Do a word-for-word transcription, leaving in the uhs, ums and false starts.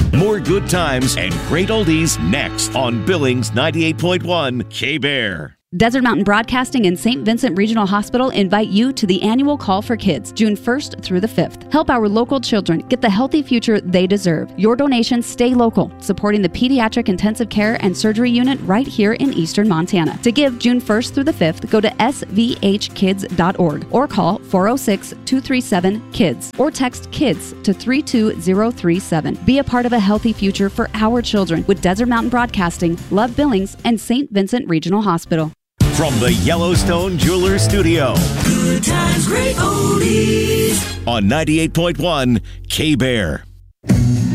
More good times and great oldies next on Billings ninety-eight point one K-Bear. Desert Mountain Broadcasting and Saint Vincent Regional Hospital invite you to the annual Call for Kids, June first through the fifth. Help our local children get the healthy future they deserve. Your donations stay local, supporting the Pediatric Intensive Care and Surgery Unit right here in Eastern Montana. To give June first through the fifth, go to s v h kids dot org or call four oh six, two three seven, KIDS or text KIDS to three two zero three seven. Be a part of a healthy future for our children with Desert Mountain Broadcasting, Love Billings, and Saint Vincent Regional Hospital. From the Yellowstone Jewelers Studio. Good times, great oldies. On ninety-eight point one K-Bear.